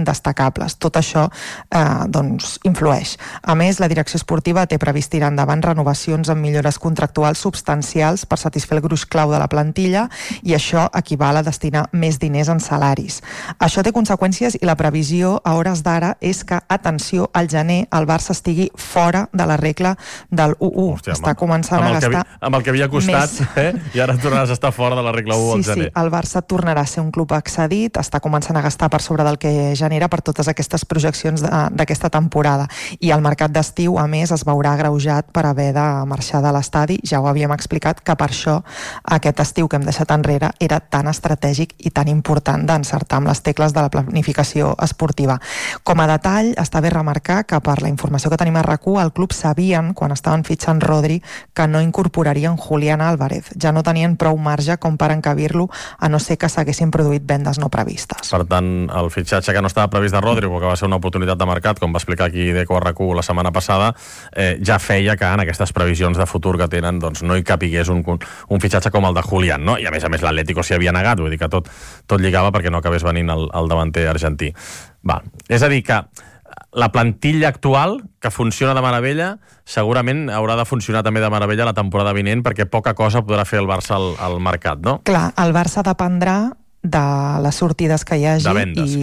destacables. Tot això doncs, influeix. A més, la direcció esportiva té previst tirar endavant renovacions amb millores contractuals substancials per satisfer el gruix clau de la plantilla, i això equival a destinar més diners en salaris. Això té conseqüències, i la previsió a hores d'ara és que, atenció, al gener el Barça estigui fora de la regla del 1-1. Hòstia, està començant a gastar amb el que havia costat, i ara tornaràs a estar fora de la regla 1 al gener. Sí, el Barça tornarà a ser un club excedit, està començant a gastar per sobre del que genera per totes aquestes projeccions d'aquesta temporada, i el mercat d'estiu, a més, es veurà agreujat per haver de marxar de l'estadi. Ja ho havíem explicat, que per això aquest estiu que hem deixat enrere era tan estratègic i tan important d'encertar amb les tecles de la planificació esportiva. Com a detall, està bé remarcar que per la informació que tenim a RAC1, el club sabien, quan estaven fitxant Rodri, que no incorporarien Julián Álvarez. Ja no tenien prou marge com per encabir-lo, a no ser que s'haguessin produït vendes no previstes. Per tant, el fitxatge que no estava previst de Rodri, que va ser una oportunitat de mercat, com va explicar aquí Deco a RAC1 la setmana passada, ja feia que en aquestes previsions de futur que tenen doncs, no hi capigués un fitxatge com el de Julián, no? I a més l'Atlético s'hi havia negat, vull dir que tot lligava perquè no acabés venint el davanter argentí. És a dir, que la plantilla actual, que funciona de meravella, segurament haurà de funcionar també de meravella la temporada vinent, perquè poca cosa podrà fer el Barça al mercat, no? Clar, el Barça dependrà de les sortides que hi hagi, de vendes,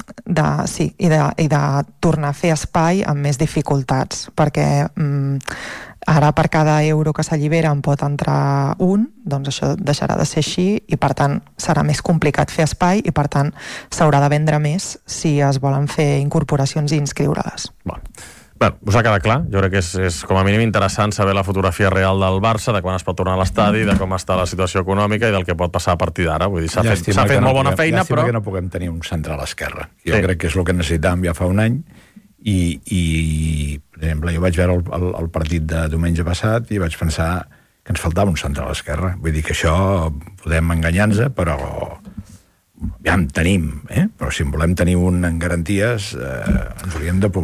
i de tornar a fer espai amb més dificultats, perquè ara per cada euro que s'allibera en pot entrar un, doncs això deixarà de ser així, i per tant serà més complicat fer espai, i per tant s'haurà de vendre més si es volen fer incorporacions i inscriure-les. Bé, us ha quedat clar? Jo crec que és com a mínim interessant saber la fotografia real del Barça, de quan es pot tornar a l'estadi, de com està la situació econòmica i del que pot passar a partir d'ara. Vull dir, s'ha fet molt bona feina, però... Llàstima que no puguem tenir un central a l'esquerra. Jo crec que és el que necessitàvem ja fa un any, i per exemple, jo vaig veure el partit de diumenge passat i vaig pensar que ens faltava un central a l'esquerra. Vull dir que això podem enganyar-nos, però ja en tenim, però si en volem tenir un en garanties ens hauríem de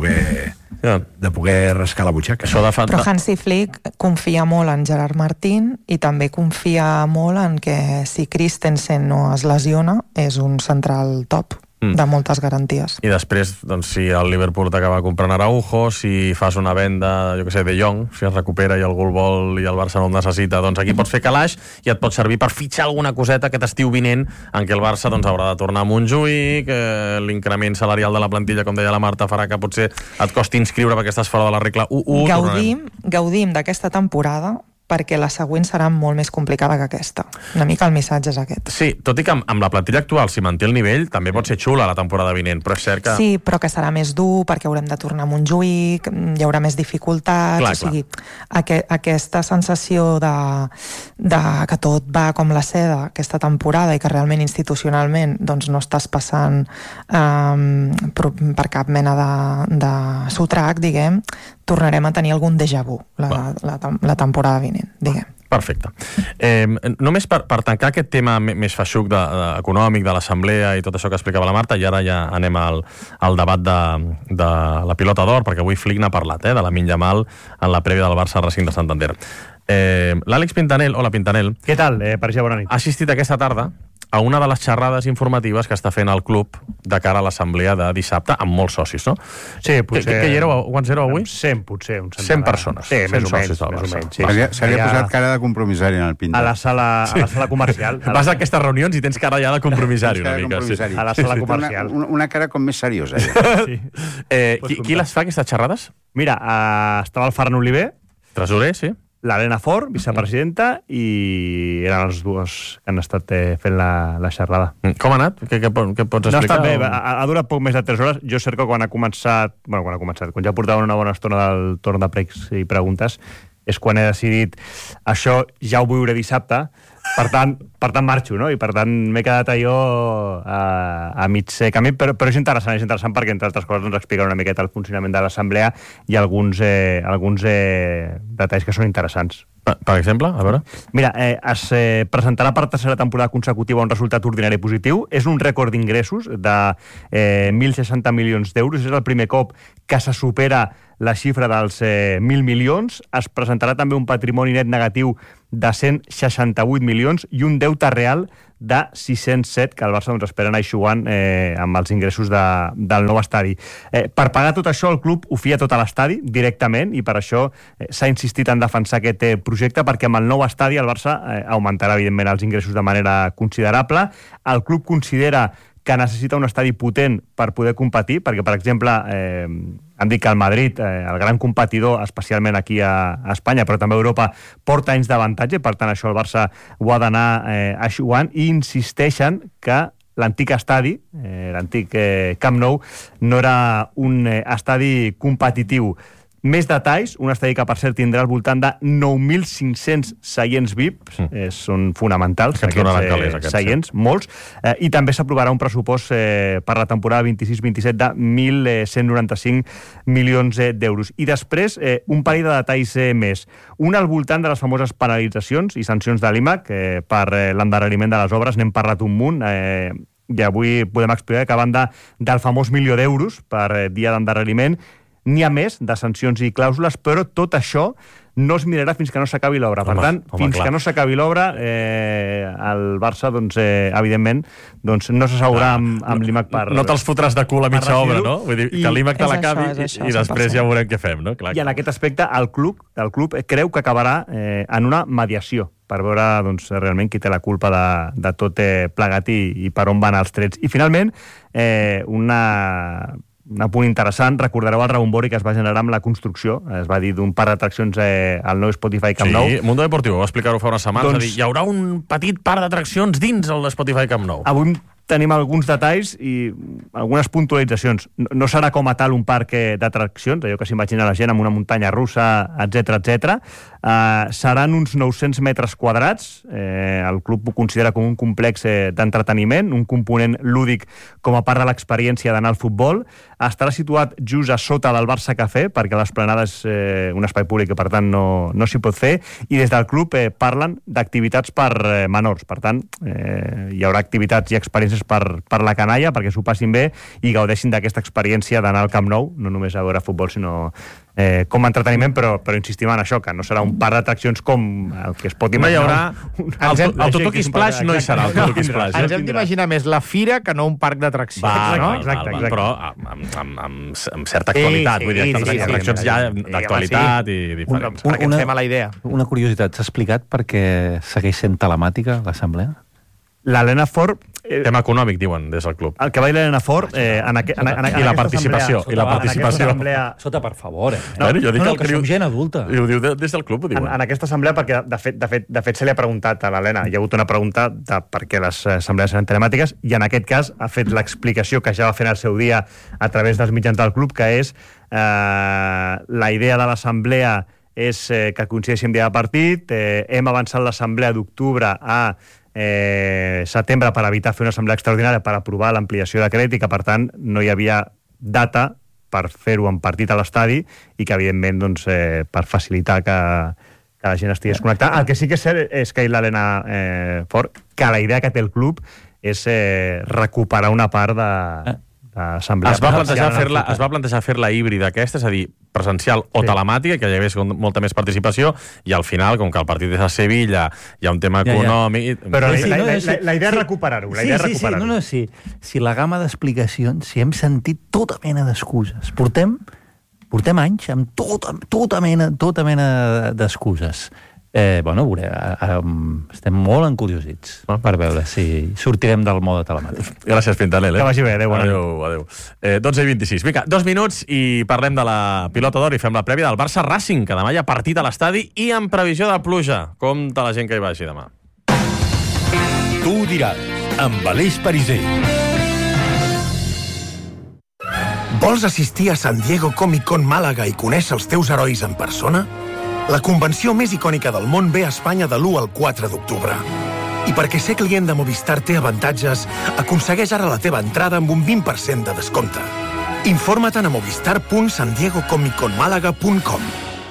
poder rascar la butxaca. Però Hansi Flick confia molt en Gerard Martín, i també confia molt en que si Christensen no es lesiona és un central top de moltes garanties. I després, doncs, si el Liverpool t'acaba comprant Araujo, si fas una venda, jo què sé, de Jong, si es recupera i algú el vol i el Barça no el necessita, doncs aquí pots fer calaix i et pot servir per fitxar alguna coseta aquest estiu vinent en què el Barça doncs, haurà de tornar a Montjuïc, l'increment salarial de la plantilla, com deia la Marta, farà que potser et costi inscriure perquè estàs fora de la regla 1-1. Gaudim d'aquesta temporada, perquè la següent serà molt més complicada que aquesta. Una mica el missatge és aquest. Sí, tot i que amb la plantilla actual, si manté el nivell, també pot ser xula la temporada vinent, però és cert que... Sí, però que serà més dur, perquè haurem de tornar a Montjuïc, hi haurà més dificultats, o sigui, aquesta sensació de que tot va com la seda aquesta temporada i que realment institucionalment doncs, no estàs passant per cap mena de sotrac, diguem, tornarem a tenir algun déjà vu la temporada vinent, diguem. Perfecte. Només per tancar aquest tema més feixuc econòmic de l'assemblea i tot això que explicava la Marta, i ara ja anem al debat de la pilota d'or, perquè avui Flick n'ha parlat, de Lamine Yamal en la prèvia del Barça Racing de Santander. L'Àlex Pintanel, hola Pintanel. Què tal? Pareixia bona nit. Ha assistit aquesta tarda a una de les xerrades informatives que està fent el club de cara a l'assemblea de dissabte, amb molts socis, no? Sí, potser... Què hi éreu? Quants éreu avui? 100, potser. 100 persones. Sí, més o menys. Sí. S'havia posat cara de compromissari en el Pinta. A la sala comercial. Vas a aquestes reunions i tens cara ja de compromissari una mica. A la sala comercial. Una cara com més seriosa. Qui les fa, aquestes xerrades? Mira, estava el Ferran Oliver, tresorer, sí. l'Helena Fort, vicepresidenta, i eren els dos que han estat fent la xerrada. Com ha anat? Què pots explicar? No, ha estat bé, ha durat poc més de 3 hores. Jo cerco quan quan ja portaven una bona estona del torn de pregs i preguntes, és quan he decidit això ja ho viuré dissabte, per tant marxo, no? I per tant m'he quedat allò a mig camí, però és interessant perquè, entre altres coses, ens explica una miqueta el funcionament de l'assemblea i alguns detalls que són interessants. Per exemple, a veure? Mira, es presentarà per tercera temporada consecutiva un resultat ordinari positiu. És un rècord d'ingressos de 1.060 milions d'euros. És el primer cop que se supera la xifra dels 1.000 milions. Es presentarà també un patrimoni net negatiu de 168 milions i un deute real de 607, que el Barça espera anar eixugant amb els ingressos del nou estadi. Per pagar tot això, el club ho fia tot a l'estadi directament, i per això s'ha insistit en defensar aquest projecte, perquè amb el nou estadi el Barça augmentarà, evidentment, els ingressos de manera considerable. El club considera que necessita un estadi potent per poder competir, perquè, per exemple, han dit que el Madrid, el gran competidor, especialment aquí a Espanya, però també a Europa, porta anys d'avantatge, per tant, això el Barça ho ha d'anar eixugant, i insisteixen que l'antic estadi, l'antic Camp Nou, no era un estadi competitiu. Més detalls, un estadi que, per cert, tindrà al voltant de 9.500 seients VIP, són fonamentals aquests seients, molts, i també s'aprovarà un pressupost per la temporada 26-27 de 1.195 milions d'euros. I després, un parell de detalls més. Un al voltant de les famoses penalitzacions i sancions de l'IMAC per l'endarreriment de les obres, n'hem parlat un munt, i avui podem explicar que a banda del famós 1.000.000 d'euros per dia d'endarreriment, n'hi ha més de sancions i clàusules, però tot això no es mirarà fins que no s'acabi l'obra. Per tant, fins que no s'acabi l'obra, el Barça, evidentment, no s'asseurà amb l'IMAC per... No te'ls fotràs de cul a mitja obra, no? Vull dir, que l'IMAC te l'acabi i després ja veurem què fem, no? I en aquest aspecte, el club creu que acabarà en una mediació per veure realment qui té la culpa de tot plegat i per on van els trets. I finalment, un punt interessant, recordareu el rebombori que es va generar amb la construcció, es va dir d'un parc d'atraccions al nou Spotify Camp Nou. Sí, Mundo Deportivo va explicar-ho fa una setmana, hi haurà un petit parc d'atraccions dins el Spotify Camp Nou. Avui tenim alguns detalls i algunes puntualitzacions. No serà com a tal un parc d'atraccions, allò que s'imagina la gent amb una muntanya russa, etc. Seran uns 900 metres quadrats. El club ho considera com un complex d'entreteniment, un component lúdic com a part de l'experiència d'anar al futbol. Estarà situat just a sota del Barça Cafè, perquè l'esplanada és un espai públic que, per tant, no s'hi pot fer. I des del club parlen d'activitats per menors. Per tant, hi haurà activitats i experiències per la canalla, perquè s'ho passin bé i gaudeixin d'aquesta experiència d'anar al Camp Nou, no només a veure futbol, sinó com a entreteniment, però insistim en això, que no serà un parc d'atraccions com el que es pot imaginar. El Totoki Splash no hi serà, el Totoki Splash. Ens hem d'imaginar més la fira que no un parc d'atraccions. Exacte. Però amb certa actualitat, vull dir, atraccions ja d'actualitat i diferents. Perquè ens fem a la idea. Una curiositat, s'ha explicat per què segueix sent telemàtica l'assemblea? L'Helena Ford... Tema econòmic, diuen, des del club. El que va dir l'Helena Ford... I la participació. Sota, per favor. Que som gent adulta. I ho diu des del club, ho diuen. En aquesta assemblea, perquè de fet se li ha preguntat a l'Helena, hi ha hagut una pregunta de per què les assemblees eren telemàtiques, i en aquest cas ha fet l'explicació que ja va fer en el seu dia a través dels mitjans del club, que és la idea de l'assemblea és que coincideixi en dia de partit, hem avançat l'assemblea d'octubre a setembre per evitar fer una assemblea extraordinària per aprovar l'ampliació de crèdit, i que per tant no hi havia data per fer-ho en partit a l'estadi i que evidentment per facilitar que la gent estigués connectada. El que sí que és cert és que l'Helena Ford, que la idea que té el club és recuperar una part d'assemblea. Es va plantejar fer-la híbrida aquesta, és a dir, presencial o telemàtica, que hi hagués molta més participació, i al final, com que el partit és a Sevilla, hi ha un tema econòmic... Però la idea és recuperar-ho. Sí. Si la gamma d'explicacions, si hem sentit tota mena d'excuses. Portem anys amb tota mena d'excuses. Estem molt encuriosits per veure si sortirem del mode telemàtic. Gràcies, Pintanel. Que vagi bé, adéu. Adéu. 12:26. Vinga, 2 minuts i parlem de la pilota d'or i fem la prèvia del Barça Racing, que demà hi ha partit a l'estadi i en previsió de pluja. Compte la gent que hi vagi demà. Tu ho diràs, amb Aleix Pariser. Vols assistir a San Diego Comic Con Màlaga i conèixer els teus herois en persona? La convenció més icònica del món ve a Espanya de l'1 al 4 d'octubre. I perquè ser client de Movistar té avantatges, aconsegueix ara la teva entrada amb un 20% de descompte. Informa-te'n a movistar.sandiegocomicconmalaga.com.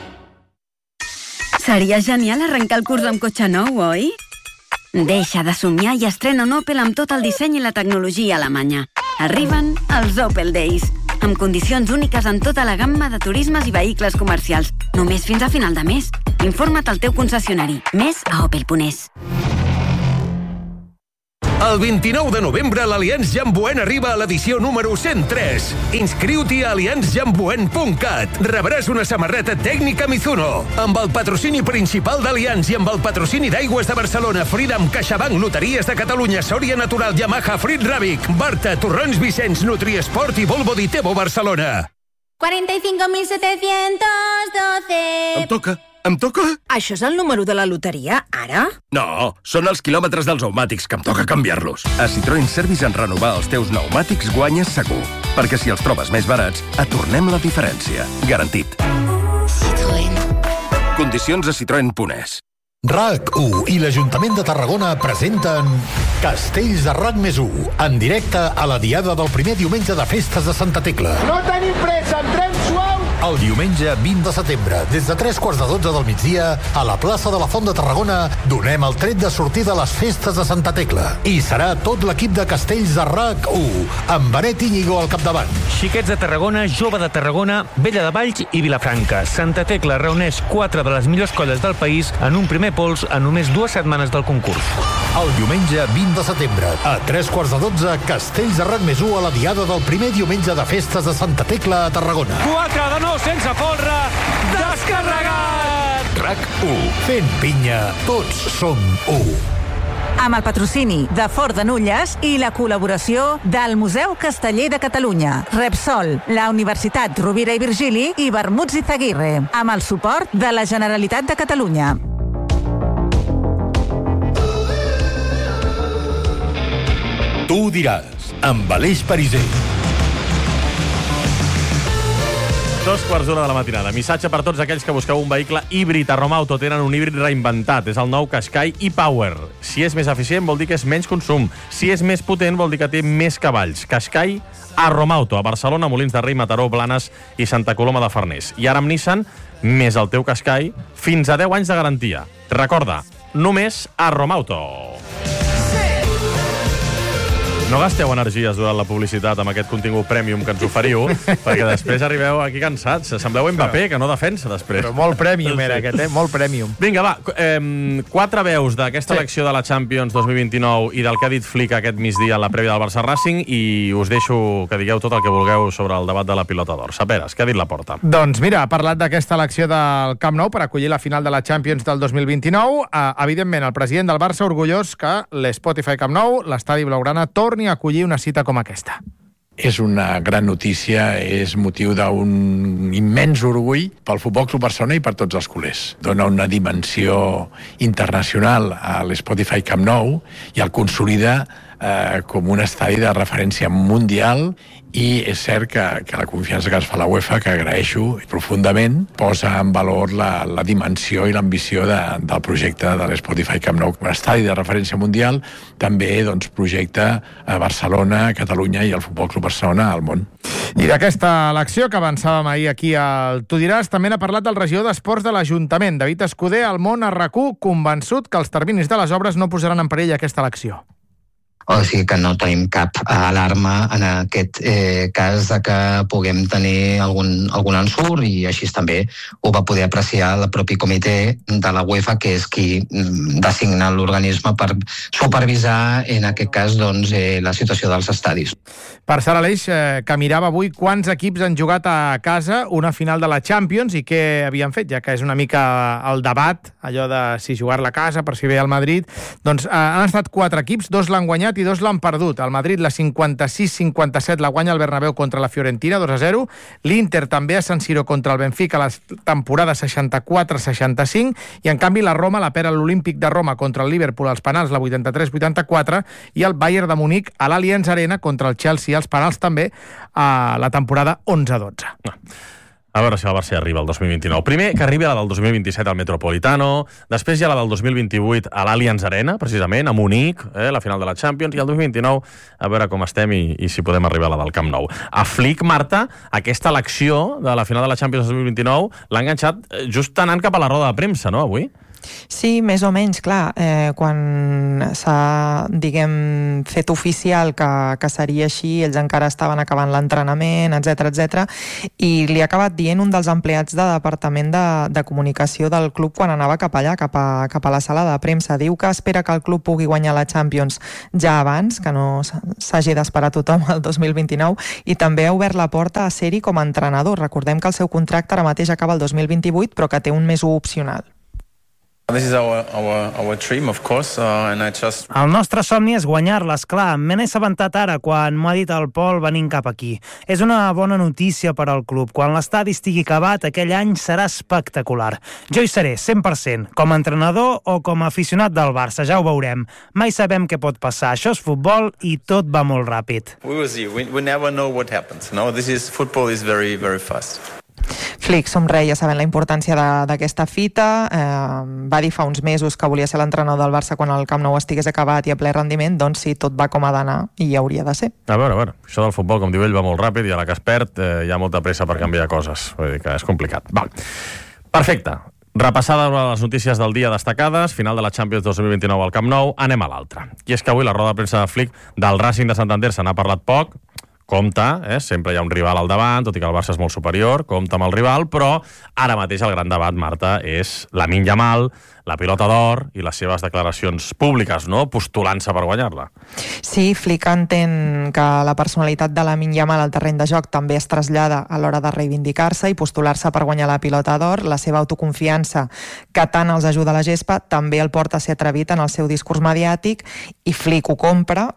Seria genial arrencar el curs amb cotxe nou, oi? Deixa de somiar i estrena un Opel amb tot el disseny i la tecnologia alemanya. Arriben els Opel Days, amb condicions úniques en tota la gamma de turismes i vehicles comercials, només fins a final de mes. Informa't al teu concessionari. Més a opel.es. El 29 de novembre l'Allianz Jamboen arriba a l'edició número 103. Inscriu-t'hi a allianzjamboen.cat. Rebràs una samarreta tècnica Mizuno. Amb el patrocini principal d'Allianz i amb el patrocini d'Aigües de Barcelona, Freedom, CaixaBank, Loteries de Catalunya, Sòria Natural, Yamaha, Frit Ràbic, Barta, Torrons Vicenç, Nutriesport i Volvo Ditebo Barcelona. 45.712. Em toca? Això és el número de la loteria, ara? No, són els quilòmetres dels pneumàtics que em toca canviar-los. A Citroën Service en renovar els teus pneumàtics guanyes segur. Perquè si els trobes més barats, et tornem la diferència. Garantit. Citroën. Condicions a citroen.es. RAC1 i l'Ajuntament de Tarragona presenten Castells de RAC+1 en directe a la diada del primer diumenge de festes de Santa Tecla. No tenim pressa, entrem suau! El diumenge 20 de setembre, des de 3:15 del migdia, a la plaça de la Font de Tarragona, donem el tret de sortida a les festes de Santa Tecla. I serà tot l'equip de Castells de RAC1, amb Benet Íñigo al capdavant. Xiquets de Tarragona, Jove de Tarragona, Vella de Valls i Vilafranca. Santa Tecla reuneix 4 de les millors colles del país en un primer pols a només 2 setmanes del concurs. El diumenge 20 de setembre, a 3:15, Castells de RAC+1 a la diada del primer diumenge de festes de Santa Tecla a Tarragona. 4 de 9 sense folre, descarregat! RAC1. Fent pinya, tots som 1. Amb el patrocini de Fort de Nulles i la col·laboració del Museu Casteller de Catalunya, Repsol, la Universitat Rovira i Virgili i Bermuds i Zaguirre, amb el suport de la Generalitat de Catalunya. Tu ho diràs, amb Aleix Pariser. 2:15 de la matinada. Missatge per tots aquells que busqueu un vehicle híbrid. A Romauto tenen un híbrid reinventat. És el nou Qashqai e-Power. Si és més eficient, vol dir que és menys consum. Si és més potent, vol dir que té més cavalls. Qashqai a Romauto, a Barcelona, Molins de Rei, Mataró, Blanes i Santa Coloma de Farners. I ara amb Nissan, més el teu Qashqai, fins a 10 anys de garantia. Recorda, només a Romauto. No gasteu energies durant la publicitat amb aquest contingut premium que ens oferiu, perquè després arribeu aquí cansats. Sembleu Mbappé, que no defensa després. Però molt premium era aquest, molt premium. Vinga, va, 4 veus d'aquesta elecció de la Champions 2029 i del que ha dit Flick aquest migdia en la prèvia del Barça Racing, i us deixo que digueu tot el que vulgueu sobre el debat de la pilota d'or. Saperes, què ha dit Laporta? Doncs mira, ha parlat d'aquesta elecció del Camp Nou per acollir la final de la Champions del 2029. Evidentment, el president del Barça orgullós que l'Spotify Camp Nou, l'estadi blaugrana, torni a acollir una cita com aquesta. És una gran notícia, és motiu d'un immens orgull pel Futbol Club Barcelona i per tots els culers. Dona una dimensió internacional a l'Spotify Camp Nou i el consolida com un estadi de referència mundial, i és cert que la confiança que es fa a la UEFA, que agraeixo profundament, posa en valor la dimensió i l'ambició del projecte de l'Spotify Camp Nou. Un estadi de referència mundial també projecta a Barcelona, Catalunya i el Futbol Club Barcelona al món. I d'aquesta elecció que avançàvem ahir aquí al Tu diràs, també n'ha parlat el regidor d'Esports de l'Ajuntament, David Escudé, al Món a RAC1, convençut que els terminis de les obres no posaran en perill aquesta elecció. O sigui que no tenim cap alarma en aquest cas de que puguem tenir algun ensurt, i així també ho va poder apreciar el propi comitè de la UEFA, que és qui designa l'organisme per supervisar, en aquest cas, la situació dels estadis. Per Sara Aleix, que mirava avui quants equips han jugat a casa una final de la Champions i què havien fet, ja que és una mica el debat, allò de si jugar-la a casa, per si ve al Madrid. Doncs han estat 4 equips, 2 l'han guanyat i 2 l'han perdut. El Madrid, la 56-57, la guanya el Bernabéu contra la Fiorentina, 2-0. L'Inter també a San Siro contra el Benfica la temporada 64-65, i en canvi la Roma la perd a l'Olímpic de Roma contra el Liverpool als penals, la 83-84, i el Bayern de Munic a l'Allianz Arena contra el Chelsea als penals també a la temporada 11-12. A veure si el Barça arriba al 2029. Primer, que arribi a la del 2027 al Metropolitano, després ja la del 2028 a l'Allianz Arena, precisament, a Munic, la final de la Champions, i el 2029 a veure com estem i si podem arribar a la del Camp Nou. A Flick, Marta, aquesta elecció de la final de la Champions 2029 l'ha enganxat just anant cap a la roda de premsa, no, avui? Sí, més o menys, clar. Quan s'ha, diguem, fet oficial que seria així, ells encara estaven acabant l'entrenament, etc, i li ha acabat dient un dels empleats de departament de comunicació del club quan anava cap allà, cap a la sala de premsa. Diu que espera que el club pugui guanyar la Champions ja abans, que no s'hagi d'esperar tothom el 2029, i també ha obert la porta a ser-hi com a entrenador. Recordem que el seu contracte ara mateix acaba el 2028, però que té un més 1 opcional. This is our dream, of course, and I just... El nostre somni és guanyar-la, esclar. Me n'he assabentat ara, quan m'ho ha dit el Pol venint cap aquí. És una bona notícia per al club. Quan l'estadi estigui acabat, aquell any serà espectacular. Jo hi seré, 100%, com a entrenador o com a aficionat del Barça, ja ho veurem. Mai sabem què pot passar. Això és futbol i tot va molt ràpid. We will see. We never know what happens. No, football is very, very fast. Flick somreia sabent la importància d'aquesta fita, va dir fa uns mesos que volia ser l'entrenador del Barça quan el Camp Nou estigués acabat i a ple rendiment, doncs si tot va com ha d'anar, i hauria de ser. A veure, això del futbol, com diu ell, va molt ràpid i a la que es perd hi ha molta pressa per canviar coses, vull dir que és complicat. Va. Perfecte. Repassada les notícies del dia destacades, final de la Champions 2029 al Camp Nou, anem a l'altra. I és que avui la roda de premsa de Flick del Racing de Santander se n'ha parlat poc. Compte, sempre hi ha un rival al davant, tot i que el Barça és molt superior, compte amb el rival, però ara mateix el gran debat, Marta, és Lamine Yamal, la pilota d'or i les seves declaracions públiques, no?, postulant-se per guanyar-la. Sí, Flick entén que la personalitat de Lamine Yamal al terreny de joc també es trasllada a l'hora de reivindicar-se i postular-se per guanyar la pilota d'or. La seva autoconfiança, que tant els ajuda a la gespa, també el porta a ser atrevit en el seu discurs mediàtic, i Flick ho compra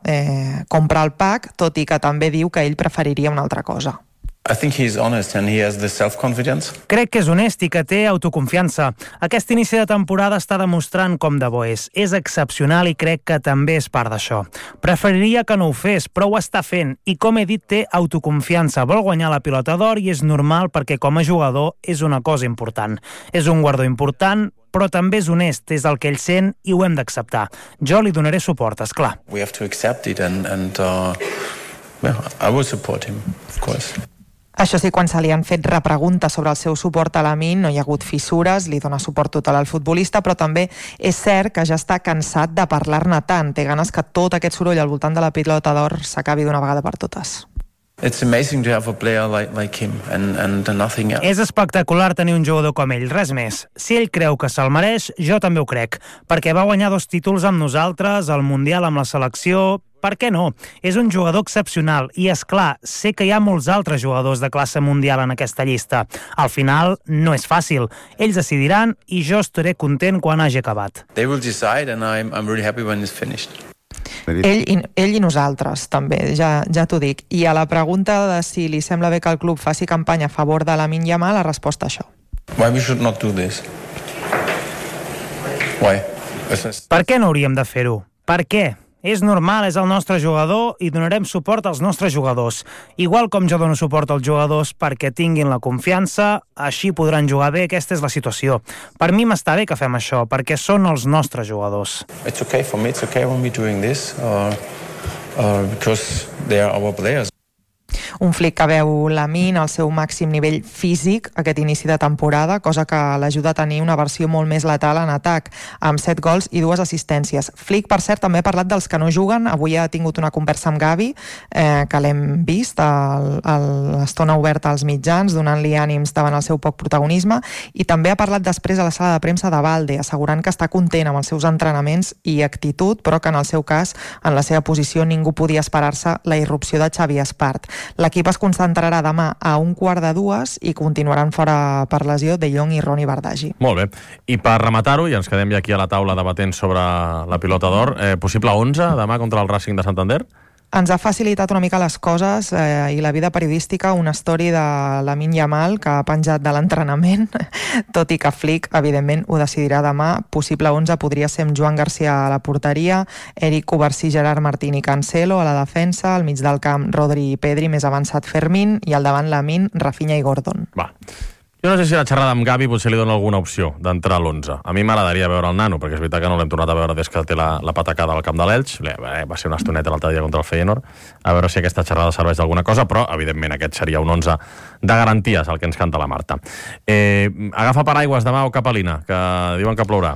el pack, tot i que també diu que ell preferiria una altra cosa. I think he's honest and he has the self-confidence. Crec que és honest i que té autoconfiança. Aquest inici de temporada està demostrant com de bo és. És excepcional i crec que també és part d'això. Preferiria que no ho fes, però ho està fent. I com he dit, té autoconfiança. Vol guanyar la pilota d'or i és normal perquè com a jugador és una cosa important. És un guardó important, però també és honest, és el que ell sent i ho hem d'acceptar. Jo li donaré suport, esclar. We have to accept it and I will support him, of course. Això sí, quan se li han fet repreguntes sobre el seu suport a Lamine, no hi ha hagut fissures, li dona suport total al futbolista, però també és cert que ja està cansat de parlar-ne tant. Té ganes que tot aquest soroll al voltant de la pilota d'or s'acabi d'una vegada per totes. It's amazing to have a player like him and nothing else. És espectacular tenir un jugador com ell, res més. Si ell creu que se'l mereix, jo també ho crec, perquè va guanyar 2 títols amb nosaltres, el Mundial amb la selecció. Per què no? És un jugador excepcional i, és clar, sé que hi ha molts altres jugadors de classe mundial en aquesta llista. Al final, no és fàcil. Ells decidiran i jo estaré content quan hagi acabat. They will decide and I'm really happy when it's finished. Ell i nosaltres, també, ja t'ho dic. I a la pregunta de si li sembla bé que el club faci campanya a favor de Lamine Yamal, la resposta a això. Why we should not do this? Why? Per què no hauríem de fer-ho? Per què? És normal, és el nostre jugador i donarem suport als nostres jugadors. Igual com jo dono suport als jugadors perquè tinguin la confiança, així podran jugar bé, aquesta és la situació. Per mi m'està bé que fem això, perquè són els nostres jugadors. It's okay for me, it's okay when we're doing this, because they are our players. Un Flick que veu Lamine al seu màxim nivell físic aquest inici de temporada, cosa que l'ajuda a tenir una versió molt més letal en atac, amb 7 gols i 2 assistències. Flick, per cert, també ha parlat dels que no juguen. Avui ha tingut una conversa amb Gavi, que l'hem vist a l'estona oberta als mitjans, donant-li ànims davant el seu poc protagonisme, i també ha parlat després a la sala de premsa de Valde, assegurant que està content amb els seus entrenaments i actitud, però que en el seu cas, en la seva posició, ningú podia esperar-se la irrupció de Xavi Espart. L'equip es concentrarà demà a 1:45 i continuaran fora per lesió De Jong i Ronny Bardghji. Molt bé. I per rematar-ho, i ens quedem ja aquí a la taula debatent sobre la pilota d'or, possible 11 demà contra el Racing de Santander? Ens ha facilitat una mica les coses i la vida periodística una story de Lamine Yamal que ha penjat de l'entrenament, tot i que Flick, evidentment, ho decidirà demà. Possible 11 podria ser amb Joan Garcia a la porteria, Eric Covarsí, Gerard Martín i Cancelo a la defensa, al mig del camp Rodri i Pedri, més avançat Fermín, i al davant Lamine, Rafinha i Gordon. Va. Jo no sé si la xerrada amb Gavi potser li dona alguna opció d'entrar a l'11. A mi m'agradaria veure el nano, perquè és veritat que no l'hem tornat a veure des que té la patacada al camp de l'Elx. Va ser una estoneta l'altre dia contra el Feyenoord. A veure si aquesta xerrada serveix d'alguna cosa, però, evidentment, aquest seria un 11 de garanties, el que ens canta la Marta. Agafa paraigües demà o capelina, que diuen que plourà.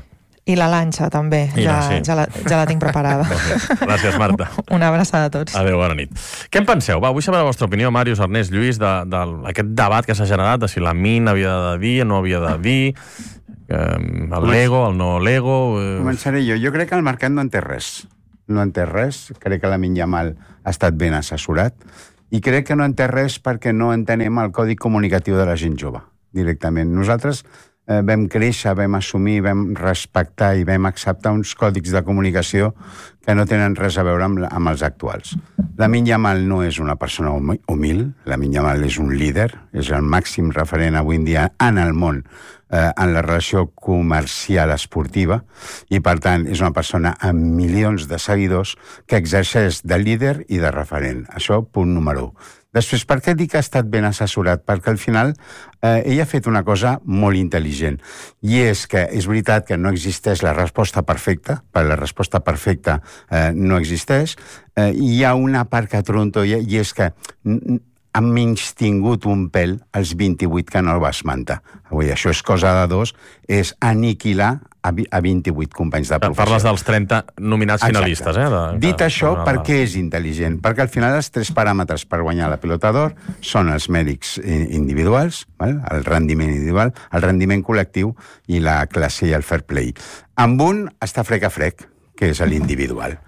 I la lanxa, també. Ja la tinc preparada. Gràcies, Marta. Una abraçada a tots. Adéu, bona nit. Què en penseu? Vull saber la vostra opinió, Màrius, Ernest, Lluís, d'aquest debat que s'ha generat de si la Min havia de dir o no havia de dir, el Lego, el no Lego... Començaré jo. Jo crec que el mercat no en té res. No en té res. Crec que la Min Yamal ha estat ben assessorat i crec que no en té res perquè no entenem el codi comunicatiu de la gent jove, directament. Nosaltres vam créixer, vam assumir, vam respectar i vam acceptar uns còdics de comunicació que no tenen res a veure amb els actuals. Lamine Yamal no és una persona humil, Lamine Yamal és un líder, és el màxim referent avui en dia en el món en la relació comercial esportiva i, per tant, és una persona amb milions de seguidors que exerceix de líder i de referent. Això, punt número 1. Després, per què dic que ha estat ben assessorat? Perquè al final ell ha fet una cosa molt intel·ligent, i és que és veritat que no existeix la resposta perfecta, perquè la resposta perfecta no existeix, i hi ha una part que tronto, i és que han menystingut un pèl els 28 que no el va esmentar. Avui això és cosa de dos, és aniquilar a 28 companys de professió. Parles dels 30 nominats finalistes, Dit això, per què és intel·ligent? Perquè al final els 3 paràmetres per guanyar la Pilota d'Or són els mèrits individuals, el rendiment individual, el rendiment col·lectiu i la classe i el fair play. Amb un està frec a frec, que és l'individual.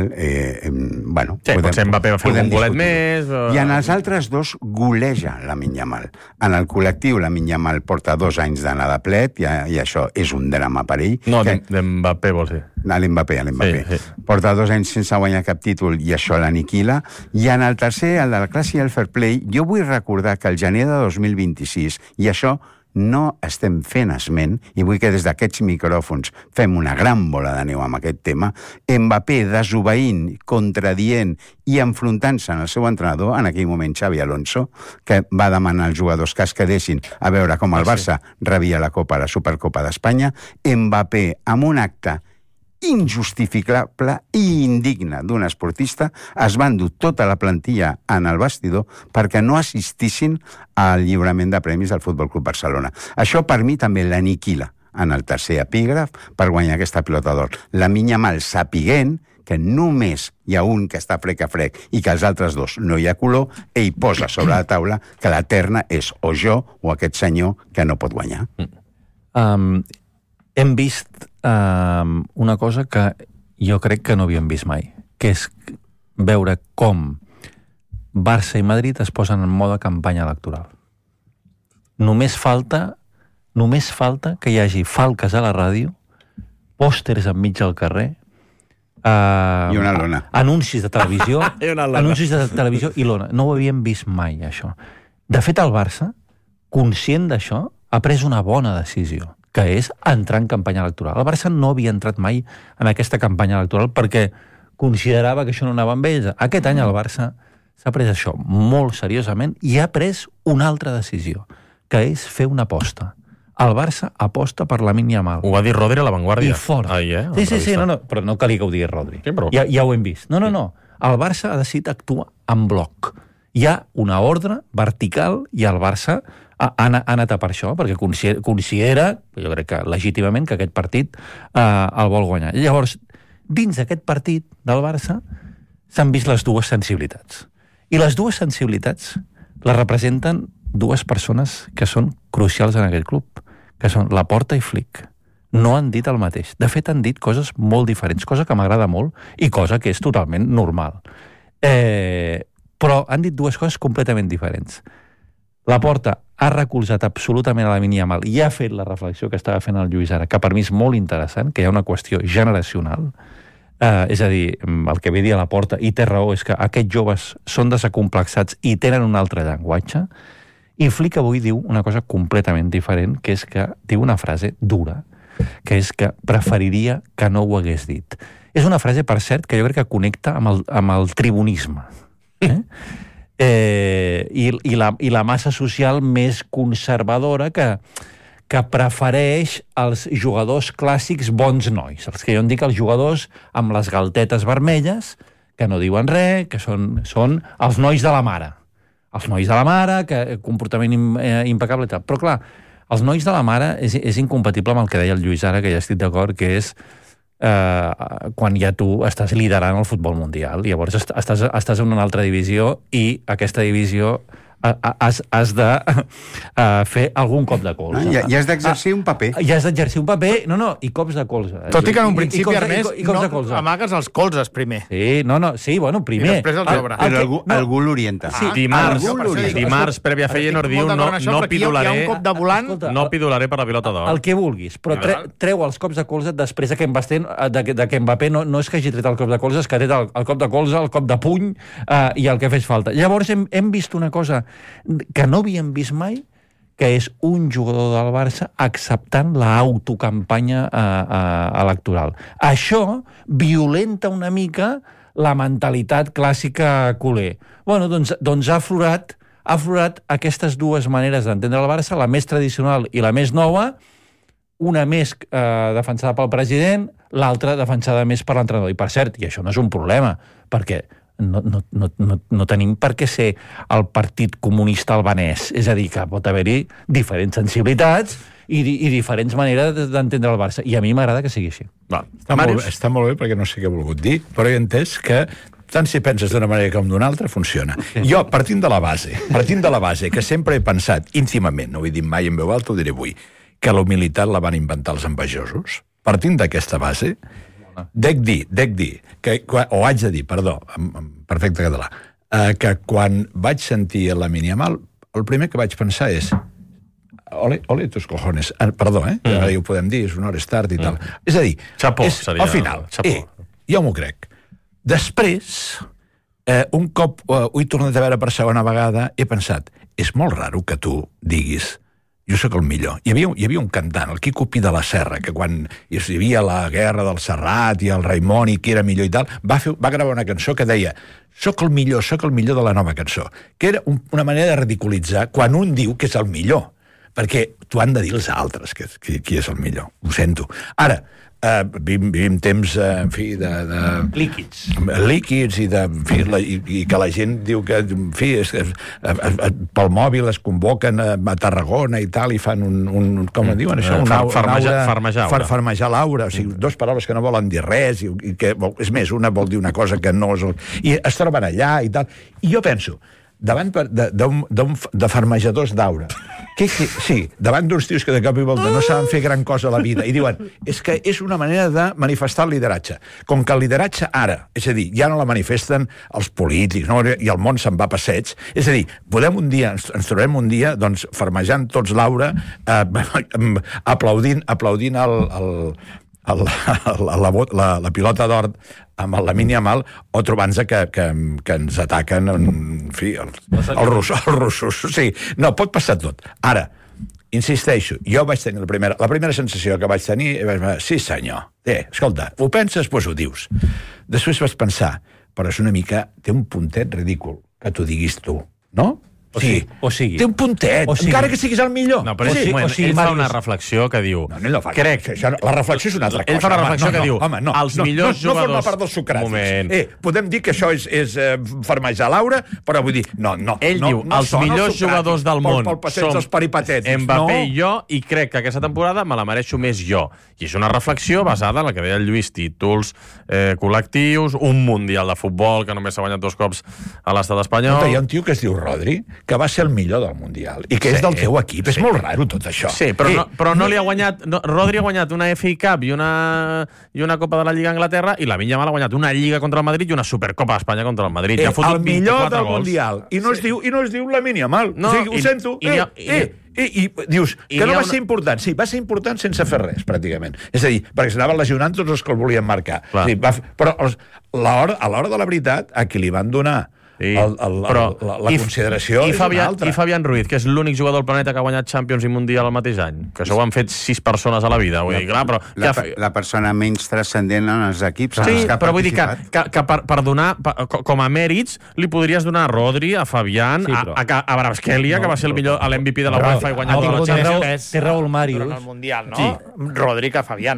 Potser Mbappé va fer un golet més... I en els altres dos goleja Lamine Yamal. En el col·lectiu, Lamine Yamal porta 2 anys d'anar de plet, i això és un drama per ell. No, d'Mbappé, vols dir? L'Mbappé. Sí. Porta 2 anys sense guanyar cap títol i això l'aniquila. I en el tercer, el de la classe i el fair play, jo vull recordar que el gener de 2026, i això no estem fent esment, i vull que des d'aquests micròfons fem una gran bola de neu amb aquest tema, Mbappé desobeint, contradient i enfrontant-se amb el seu entrenador, en aquell moment Xavi Alonso, que va demanar als jugadors que es quedessin a veure com el Barça rebia la Copa, la Supercopa d'Espanya, Mbappé, amb un acte injustificable i indigne d'un esportista, es va endur tota la plantilla en el vestidor perquè no assistissin al lliurament de premis del Futbol Club Barcelona. Això per mi també l'aniquila en el tercer epígraf per guanyar aquesta Pilota d'Or. Lamine Yamal sapiguent que només hi ha un que està frec a frec i que els altres dos no hi ha color, ell posa sobre la taula que la terna és o jo o aquest senyor que no pot guanyar. Hem vist una cosa que jo crec que no havíem vist mai, que és veure com Barça i Madrid es posen en mode campanya electoral. Només falta que hi hagi falques a la ràdio, pòsters enmig del carrer, i una lona. Anuncis de televisió i lona. No ho havíem vist mai, això. De fet, el Barça, conscient d'això, ha pres una bona decisió, que és entrar en campanya electoral. El Barça no havia entrat mai en aquesta campanya electoral perquè considerava que això no anava amb ells. Aquest any el Barça s'ha pres això molt seriosament i ha pres una altra decisió, que és fer una aposta. El Barça aposta per Lamine Yamal. Ho va dir Rodri a La Vanguardia. I fort. Sí, però no calia que ho digui Rodri. Sí, però... ja ho hem vist. No. El Barça ha decidit actuar en bloc. Hi ha una ordre vertical i el Barça ha anat a per això, perquè considera, jo crec que legítimament, que aquest partit el vol guanyar. Llavors, dins d'aquest partit del Barça s'han vist les dues sensibilitats. I les dues sensibilitats les representen dues persones que són crucials en aquest club, que són Laporta i Flick. No han dit el mateix. De fet, han dit coses molt diferents, cosa que m'agrada molt i cosa que és totalment normal. Però han dit dues coses completament diferents. Laporta ha recolzat absolutament a Lamine Yamal i ha fet la reflexió que estava fent el Lluís ara, que per mi és molt interessant, que hi ha una qüestió generacional. És a dir, el que ve dir a Laporta, i té raó, és que aquests joves són desacomplexats i tenen un altre llenguatge. I Flick avui diu una cosa completament diferent, que és que diu una frase dura, que és que preferiria que no ho hagués dit. És una frase, per cert, que jo crec que connecta amb el tribunisme. I la massa social més conservadora que prefereix els jugadors clàssics bons nois, els que jo en dic els jugadors amb les galtetes vermelles, que no diuen res, que són els nois de la mare. Els nois de la mare, que comportament impecable i tal. Però clar, els nois de la mare és incompatible amb el que deia el Lluís ara, que ja estic d'acord, que és quan ja tu estàs liderant el futbol mundial. Llavors estàs en una altra divisió i aquesta divisió has de fer algun cop de colze. I has d'exercir un paper. I has d'exercir un paper, i cops de colze. Tot i que en un principi, Ernest, no amagues els colzes primer. Sí, bueno, primer. I després els obre. Però algú l'orienta. Dimarts, prèvia Feyenoord diu no pidolaré per la pilota d'or. El que vulguis, però treu els cops de colze després que Mbappé no és que hagi tret el cop de colze, és que ha tret el cop de colze, el cop de puny i el que fes falta. Llavors hem vist una cosa que no havíem vist mai, que és un jugador del Barça acceptant l'autocampanya electoral. Això violenta una mica la mentalitat clàssica culer. Bueno, doncs ha aflorat aquestes dues maneres d'entendre el Barça, la més tradicional i la més nova, una més defensada pel president, l'altra defensada més per l'entrenador. I per cert, i això no és un problema, perquè no tenim per què ser el Partit Comunista Albanès. És a dir, que pot haver-hi diferents sensibilitats i diferents maneres d'entendre el Barça. I a mi m'agrada que sigui així. Està molt bé perquè no sé què he volgut dir, però he entès que tant si penses d'una manera com d'una altra, funciona. Jo, partint de la base, que sempre he pensat íntimament, no ho he dit mai en veu alta, ho diré avui, que la humilitat la van inventar els envejosos. Partint d'aquesta base, dec dir, o haig de dir, perdó, en perfecte català, que quan vaig sentir la Yamal, el primer que vaig pensar és ole tus cojones, perdó, ara ja ho podem dir, és un hora start i tal. És a dir, al final, jo m'ho crec. Després, un cop ho he tornat a veure per segona vegada, he pensat, és molt raro que tu diguis jo sóc el millor. Hi havia un cantant, el Quico Pi de la Serra, que quan hi havia la guerra del Serrat i el Raimon i que era millor i tal, va gravar una cançó que deia sóc el millor de la nova cançó, que era una manera de ridiculitzar quan un diu que és el millor, perquè t'ho han de dir els altres qui és el millor. Ho sento. Ara, vivim temps, en fi, de líquids i que la gent diu que, en fi, pel mòbil es convoquen a Tarragona i tal, i fan com en diuen això? Farmejar l'aura. O sigui, dues paraules que no volen dir res, i que, és més, una vol dir una cosa que no és... I es troben allà i tal. I jo penso, davant de farmejadors d'aura, sí, davant d'uns tios que de cop i volta no saben fer gran cosa a la vida, i diuen, és que és una manera de manifestar el lideratge. Com que el lideratge ara, és a dir, ja no la manifesten els polítics, no? I el món se'n va a passeig, és a dir, ens trobem un dia, doncs, farmejant tots l'aura, aplaudint la pilota d'or amb la Yamal, o trobant-se que ens ataquen, en fi, els russos. Sí, no, pot passar tot. Ara, insisteixo, jo vaig tenir la primera sensació que vaig tenir, sí senyor, escolta, ho penses, doncs ho dius. Després vaig pensar, però és una mica, té un puntet ridícul que t'ho diguis tu, no? Sí, o sigui, té un puntet, encara que siguis el millor. No, però ell fa una reflexió que diu... No, ell no fa. Crec, la reflexió és una altra cosa. Ell fa una reflexió que diu... Els millors jugadors... No forma part dels socràtics. Podem dir que això és farmejar l'aura, però vull dir, no. Ell diu, els millors jugadors del món som Mbappé i jo, i crec que aquesta temporada me la mereixo més jo. I és una reflexió basada en la que deia el Lluís, títols col·lectius, un mundial de futbol que només s'ha guanyat 2 cops a l'estat espanyol. Hi ha un tio que es diu Rodri, que va ser el millor del Mundial, i que és del teu equip. És molt raro tot això. Sí, però no li ha guanyat... Rodri ha guanyat una FA Cup i una Copa de la Lliga a Anglaterra, i la Yamal ha guanyat una Lliga contra el Madrid i una Supercopa d'Espanya contra el Madrid. El millor del Mundial. I no es diu la Yamal. O sigui, ho sento. I dius que no va ser important. Sí, va ser important sense fer res, pràcticament. És a dir, perquè s'anaven lesionant tots els que el volien marcar. Però a l'hora de la veritat, a qui li van donar la consideració és una altra. I Fabián Ruiz, que és l'únic jugador del planeta que ha guanyat Champions i Mundial al mateix any, que això ho han fet 6 persones a la vida. Vull dir, clar, però la persona menys transcendent en els equips. Sí, però vull dir que per donar, com a mèrits, li podries donar a Rodri, a Fabián, a Brabskelia, que va ser l'MVP de la UEFA i guanyar tota la Champions. Té raó el Mario. Però en el Mundial, no? Rodri que Fabián.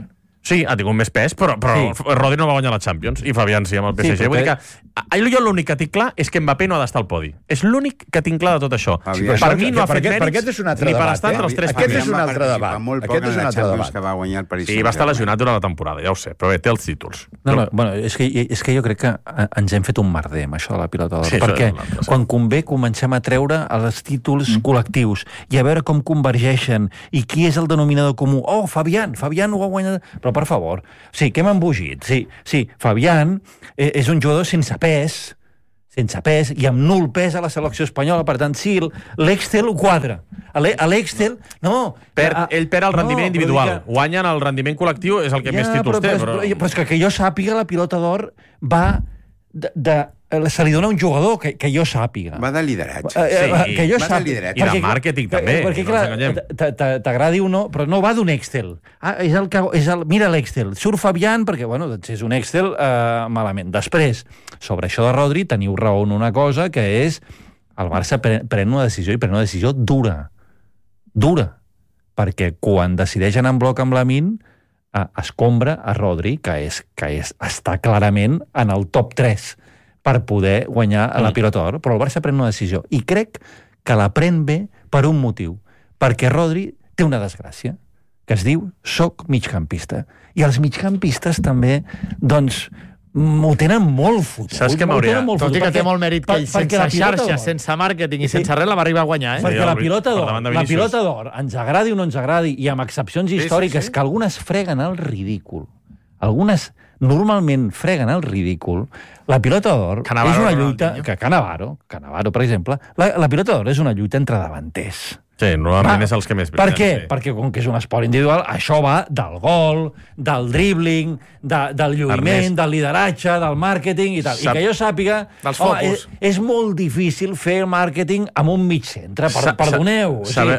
Sí, ha tingut més pes, però Rodri no va guanyar la Champions, i Fabián sí amb el PSG. Vull dir que jo l'únic que tinc clar és que Mbappé no ha d'estar al podi. És l'únic que tinc clar de tot això. Per mi no ha fet mèrits ni per estar entre els 3 primers. Aquest és un altre debat. Aquest és un altre debat. Que va guanyar el Paris. Sí, va estar lesionat durant la temporada, ja ho sé, però bé, té els títols. Bueno, és que jo crec que ens hem fet un merder amb això de la pilota d'or, perquè quan convé comencem a treure els títols col·lectius i a veure com convergeixen i qui és el denominador comú. Oh, Fabián ho ha guanyat... Però, per favor, sí, que hem embogit. Sí, Fabián és un jugador sense pes i amb nul pes a la selecció espanyola. Per tant, sí, l'Excel ho quadra. L'Excel, no... Ell perd el rendiment individual. Guanyen el rendiment col·lectiu, és el que més títols té. Però és que jo sàpiga, la pilota d'or va se li dona un jugador que jo sàpiga. Va de lideratge. Que jo sàpiga. I de màrqueting també. Perquè, clar, t'agradi o no, però no va d'un Excel. Mira l'Excel. Surt Fabián, perquè, bueno, és un Excel malament. Després, sobre això de Rodri, teniu raó en una cosa, que és el Barça pren una decisió, i pren una decisió dura. Perquè quan decideix anar en bloc amb Lamine, escombra a Rodri, que està clarament en el top 3 per poder guanyar a la pilota d'or, però el Barça pren una decisió. I crec que la pren bé per un motiu, perquè Rodri té una desgràcia, que es diu soc migcampista. I els migcampistes també, doncs, m'ho tenen molt fotut. Saps què m'hauria... Tot i que té molt mèrit que ell, sense xarxa, sense màrqueting i sense res, la va arribar a guanyar, Perquè la pilota d'or, ens agradi o no ens agradi, i amb excepcions històriques, que algunes freguen el ridícul, algunes normalment freguen el ridícul, la pilota d'or és una lluita... Cannavaro, per exemple, la pilota d'or és una lluita entre davanters. Sí, normalment és els que més brillen. Per què? Perquè com que és un esport individual, això va del gol, del dribbling, del lluïment, del lideratge, del màrqueting i tal. I que jo sàpiga, és molt difícil fer el màrqueting amb un mig centre. Perdoneu.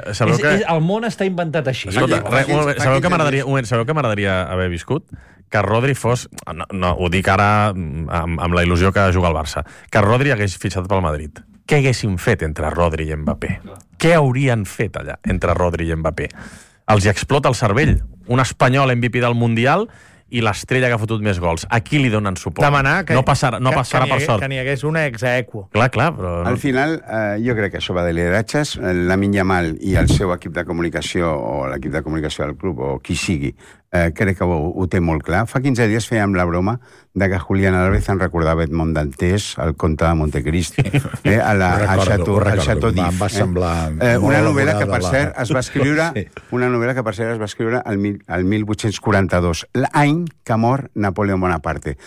El món està inventat així. Sabeu que m'agradaria haver viscut? Que Rodri fos, ho dic ara amb la il·lusió que juga al Barça, que Rodri hagués fitxat pel Madrid. Què haguessin fet entre Rodri i Mbappé? Què haurien fet allà entre Rodri i Mbappé? Els hi explota el cervell. Un espanyol MVP del Mundial i l'estrella que ha fotut més gols. A qui li donen suport? Demanar que no passarà per sort. Que n'hi hagués una ex-aequo. Clar, però... Al final, jo crec que això va de lideratges. Lamine Yamal i el seu equip de comunicació, o l'equip de comunicació del club, o qui sigui, crec que ho té molt clar. Fa 15 dies fèiem la broma de que Julián Álvarez en recordava Edmond Dantes, el conte de Montecristi, al Chateau d'If. Em va semblar... Una novel·la que, per cert, es va escriure el 1842, l'any que mor Napoleón Bonaparte.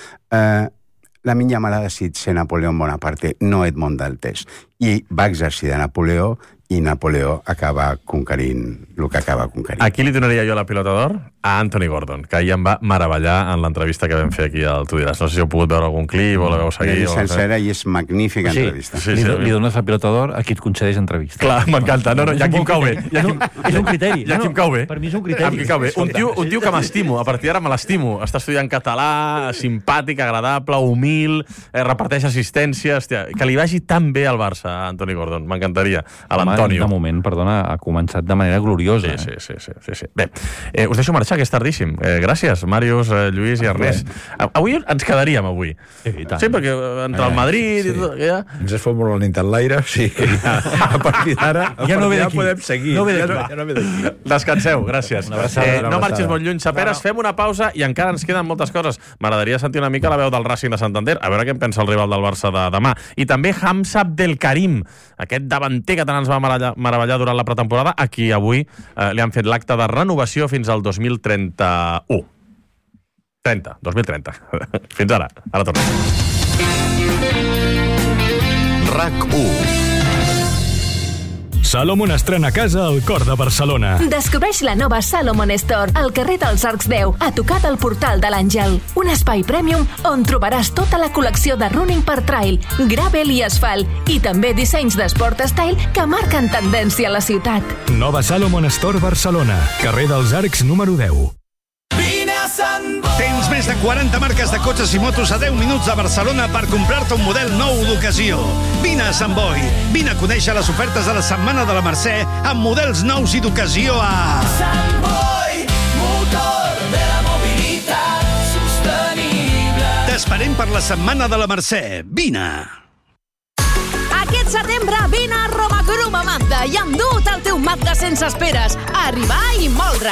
Lamine Yamal ha decidit ser Napoleón Bonaparte, no Edmond Dantes. I va exercir de Napoleó, i Napoleó acaba conquerint el que acaba conquerint. A qui li donaria jo la pilota d'or? A Anthony Gordon, que ahir em va meravellar en l'entrevista que vam fer aquí al Tu diràs. No sé si heu pogut veure algun clip o la veu seguir. Sencera i és magnífica entrevista. Li dones la pilota d'or a qui et concedeix entrevista. Clar, m'encanta. No, ja aquí em cau bé. És un criteri. Ja aquí em cau bé. Per mi és un criteri. Un tio que m'estimo, a partir d'ara me l'estimo. Està estudiant català, simpàtic, agradable, humil, reparteix assistències, que li vagi tan bé al Barça, a Anthony Gordon. M'encantaria. A l'Antonio. De moment, perdona, ha començat de manera gloriosa. Sí. Bé, us deixo marxar, que és tardíssim. Gràcies, Màrius, Lluís i Ernest. Avui ens quedaríem, avui. Sí, perquè entre el Madrid i tot... Ens és molt la nit en l'aire, sí, que a partir d'ara ja podem seguir. No ve d'aquí. Descanseu, gràcies. No marxis molt lluny, Saperes, fem una pausa i encara ens queden moltes coses. M'agradaria sentir una mica la veu del Racing de Santander, a veure què en pensa el rival del Barça de demà. I també Hamza Abdelkarim, aquest davanter que tant ens va meravellar durant la pretemporada, a qui avui li han fet l'acte de renovació fins al 2031. 2030. Fins ara. Ara tornem. RAC1. Salomon estrena casa al cor de Barcelona. Descobreix la nova Salomon Store al carrer dels Arcs 10, a tocar del Portal de l'Àngel. Un espai premium on trobaràs tota la col·lecció de running per trail, gravel i asfalt, i també dissenys d'esport style que marquen tendència a la ciutat. Nova Salomon Store Barcelona, carrer dels Arcs número 10. Tens més de 40 marques de cotxes i motos a 10 minuts de Barcelona per comprar-te un model nou d'ocasió. Vine a Sant Boi. Vine a conèixer les ofertes de la Setmana de la Mercè amb models nous i d'ocasió a... Sant Boi, motor de la mobilitat. T'esperem per la Setmana de la Mercè. Vine! Aquest setembre vine a Roma Crum a Mazda i endut el teu Mazda sense esperes. Arribar i moldre.